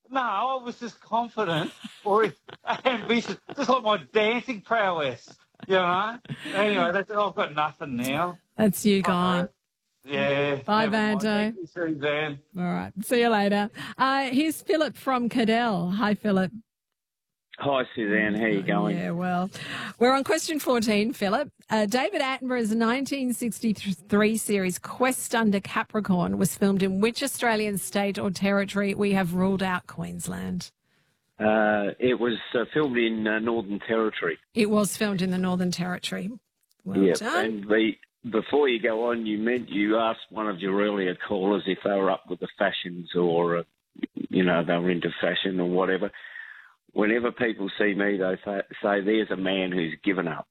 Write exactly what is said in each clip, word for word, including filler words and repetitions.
No, I was just confident or ambitious, just like my dancing prowess, you know. Anyway, that's, I've got nothing now. That's you gone. Uh, yeah. Bye, never mind. Vando. Thank you, Suzanne. All right. See you later. Uh, here's Philip from Cadell. Hi, Philip. Hi, Suzanne. How you going? Yeah, well, we're on question fourteen, Philip. Uh, David Attenborough's nineteen sixty-three series Quest Under Capricorn was filmed in which Australian state or territory? We have ruled out Queensland. Uh, it was uh, filmed in uh, Northern Territory. It was filmed in the Northern Territory. Well yep. done. And the, before you go on, you meant you asked one of your earlier callers if they were up with the fashions or, uh, you know, they were into fashion or whatever. Whenever people see me, they say, say there's a man who's given up.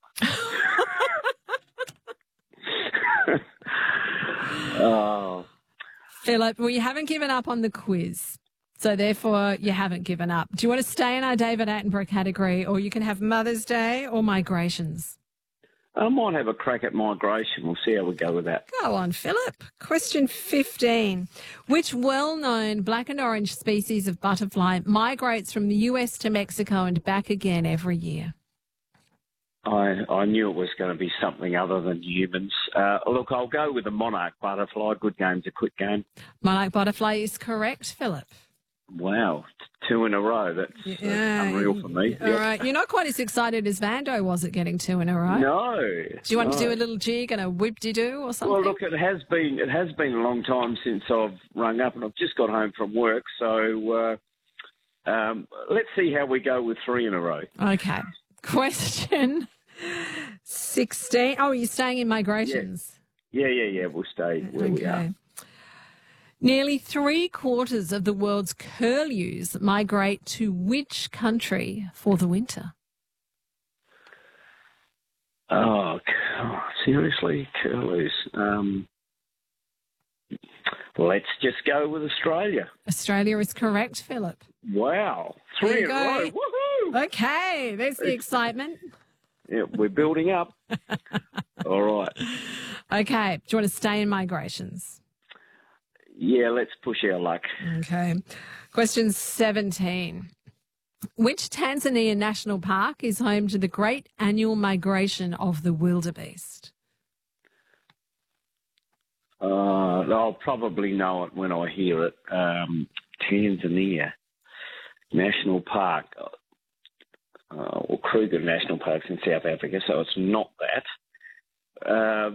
Oh. Philip, well, you haven't given up on the quiz, so therefore you haven't given up. Do you want to stay in our David Attenborough category, or you can have Mother's Day or migrations? I might have a crack at migration. We'll see how we go with that. Go on, Philip. Question fifteen. Which well-known black and orange species of butterfly migrates from the U S to Mexico and back again every year? I, I knew it was going to be something other than humans. Uh, look, I'll go with the monarch butterfly. Good game's a quick game. Monarch butterfly is correct, Philip. Wow, two in a row. That's yeah. uh, unreal for me. All yep. right. You're not quite as excited as Vando was at getting two in a row. No. Do you want no. to do a little jig and a whip-de-doo or something? Well, look, it has been it has been a long time since I've rung up, and I've just got home from work. So uh, um, let's see how we go with three in a row. Okay. Question sixteen. Oh, you're staying in migrations. Yeah, yeah, yeah. yeah. We'll stay where okay. we are. Nearly three quarters of the world's curlews migrate to which country for the winter? Oh, God, seriously? Curlews. Um, let's just go with Australia. Australia is correct, Philip. Wow. Three in a row. Woohoo! Okay, there's the excitement. Yeah, we're building up. All right. Okay, do you want to stay in migrations? Yeah, let's push our luck. Okay. Question seventeen. Which Tanzania National Park is home to the great annual migration of the wildebeest? Uh, I'll probably know it when I hear it. Um, Tanzania National Park. Uh, or Kruger National Park's in South Africa, so it's not that. Uh,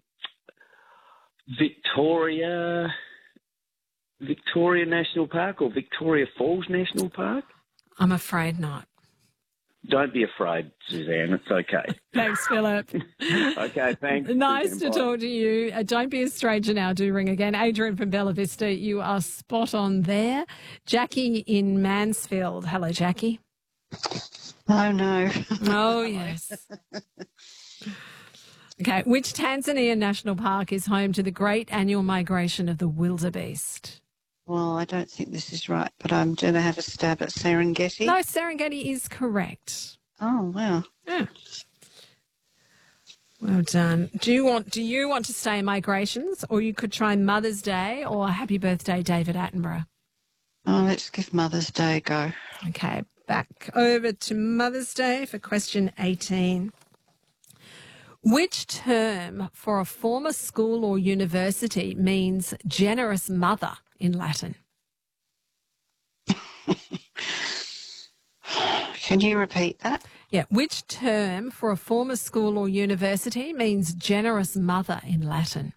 Victoria... Victoria National Park or Victoria Falls National Park? I'm afraid not. Don't be afraid, Suzanne. It's okay. Thanks, Philip. Okay, thanks. Nice Suzanne, to bye. talk to you. Uh, don't be a stranger now. Do ring again. Adrian from Bella Vista, you are spot on there. Jackie in Mansfield. Hello, Jackie. Oh, no. Oh, yes. Okay. Which Tanzania National Park is home to the great annual migration of the wildebeest? Well, I don't think this is right, but I'm going to have a stab at Serengeti. No, Serengeti is correct. Oh, wow. Yeah. Well done. Do you want do you want to stay in migrations, or you could try Mother's Day or Happy Birthday, David Attenborough? Oh, let's give Mother's Day a go. Okay, back over to Mother's Day for question eighteen. Which term for a former school or university means generous mother in Latin? Can you repeat that? Yeah. Which term for a former school or university means generous mother in Latin?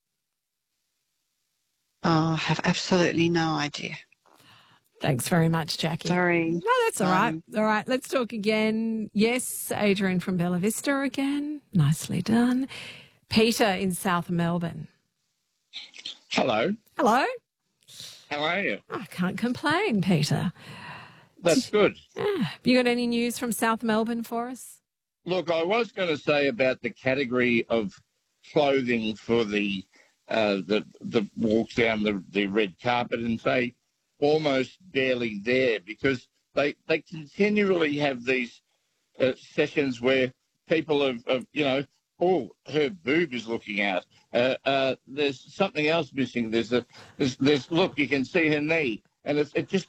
Oh, I have absolutely no idea. Thanks very much, Jackie. Sorry. No, that's all um, right. All right, let's talk again. Yes, Adrian from Bella Vista again. Nicely done. Peter in South Melbourne. Hello. Hello. How are you? I can't complain, Peter. That's good. Yeah. Have you got any news from South Melbourne for us? Look, I was going to say about the category of clothing for the uh, the the walk down the, the red carpet and say almost barely there, because they they continually have these uh, sessions where people have, have, you know, oh, her boob is looking out. Uh, uh, there's something else missing. There's a, there's, there's, look, you can see her knee. And it, it just